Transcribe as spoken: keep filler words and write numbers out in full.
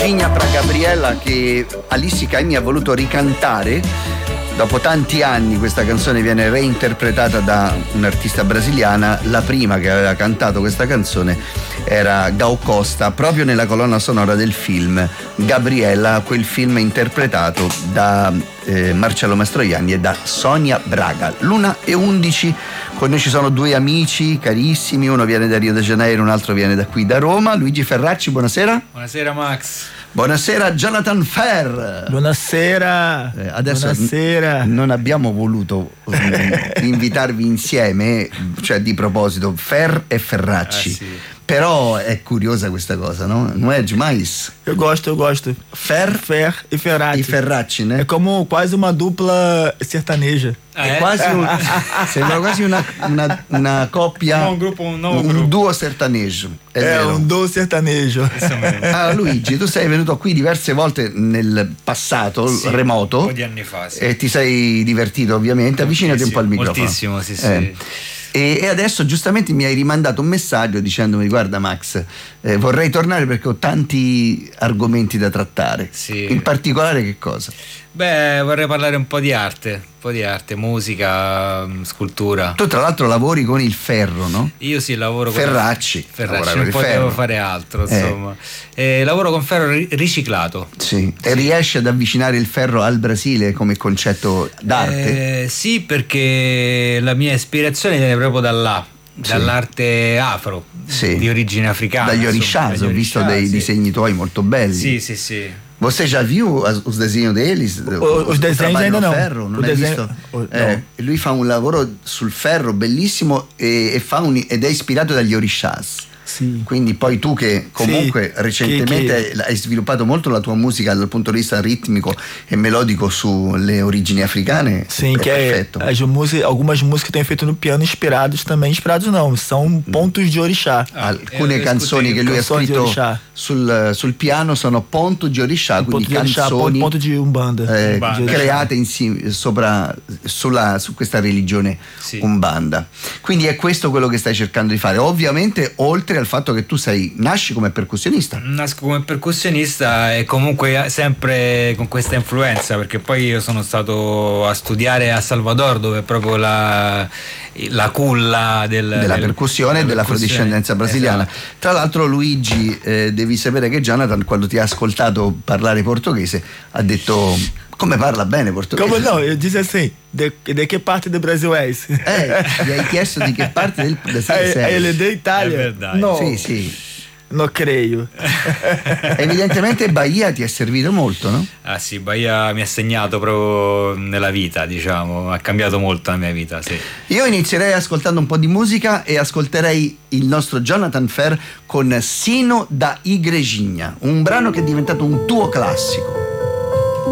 Igreginha pra Gabriella, che Alissi Caimi ha voluto ricantare. Dopo tanti anni questa canzone viene reinterpretata da un'artista brasiliana. La prima che aveva cantato questa canzone era Gal Costa, proprio nella colonna sonora del film Gabriella, quel film interpretato da eh, Marcello Mastroianni e da Sonia Braga. L'una e undici, con noi ci sono due amici carissimi, uno viene da Rio de Janeiro, un altro viene da qui da Roma. Luigi Ferracci, buonasera. Buonasera Max. Buonasera Jonathan Ferr. Buonasera. Eh, adesso Buonasera. N- non abbiamo voluto um, invitarvi insieme, cioè di proposito, Ferr e Ferracci. Ah, sì. Però è curiosa questa cosa, no? Não é demais? Eu gosto, eu gosto. Ferr, Ferr e Ferracci. e Ferracci, né? É como quase uma dupla sertaneja. Ah, È eh? quasi un, sembra quasi una, una, una coppia, Un gruppo, un nuovo un gruppo. duo sertanejo. È É vero. um duo sertanejo. Ah, Luigi, tu sei venuto qui diverse volte nel passato, Sì, remoto. un po' di anni fa, sì. E ti sei divertito ovviamente. Avvicinati un po' al microfono. Moltissimo, sì, sì. Eh. E, e adesso giustamente mi hai rimandato un messaggio dicendomi: guarda Max, eh, vorrei tornare perché ho tanti argomenti da trattare. Sì. In particolare che cosa? Beh, vorrei parlare un po' di arte, un po' di arte, musica, mh, scultura. Tu tra l'altro lavori con il ferro, no? Io sì, lavoro con Ferracci. Ferracci, lavora non con il potevo ferro. fare altro, Eh. insomma. Eh, lavoro con ferro ri- riciclato. Sì. E riesci ad avvicinare il ferro al Brasile come concetto d'arte? Eh, sì, perché la mia ispirazione viene proprio da là, Sì. dall'arte afro, Sì. di origine africana. Dagli insomma, orixás, dagli ho visto orixás, dei sì. disegni tuoi molto belli. Sì, sì, sì. Você já viu as- os desenhos deles? O- os desenhos trabalho ainda no não. ferro, non O hai desenho- visto? o- Eh, no. lui fa un lavoro sul ferro bellissimo e, e fa un- ed è ispirato dagli orixás. Sì. Quindi poi tu che comunque Sì, recentemente che- hai sviluppato molto la tua musica dal punto di vista ritmico e melodico sulle origini africane, Sim, è que é, perfetto. as músicas, algumas músicas que eu tenho feito no piano inspirados também, inspirados não, são pontos de orixá. Ah, Alcune eh, canzoni scusi, che lui ha canzoni di scritto orixá. sul, sul piano sono ponto di orixá, Ponto quindi de orixá, ponto, canzoni ponto de umbanda. eh, Umbanda. De orixá. create insieme sopra sulla, su questa religione Sì. umbanda. Quindi è questo quello che stai cercando di fare, ovviamente oltre al fatto che tu sei nasci come percussionista. Nasco come percussionista e comunque sempre con questa influenza, perché poi io sono stato a studiare a Salvador, dove è proprio la, la culla del, della del- percussione e della afrodiscendenza brasiliana. Esatto. Tra l'altro Luigi, eh, devi sapere che Jonathan, quando ti ha ascoltato parlare portoghese, ha detto: come parla bene portoghese? Como não? Eu disse assim, de, de que parte do Brasil és? Eh, gli hai chiesto di che parte del Brasile Aí, sei. aí ele é de Itália. É verdade. No, Sì, sì. não creio. Evidentemente Bahia ti è servito molto, no? Ah sì, Bahia mi ha segnato proprio nella vita, diciamo, ha cambiato molto la mia vita, sì. Io inizierei ascoltando un po' di musica e ascolterei il nostro Jonathan Ferr con Sino da Igrejinha, un brano che è diventato un tuo classico.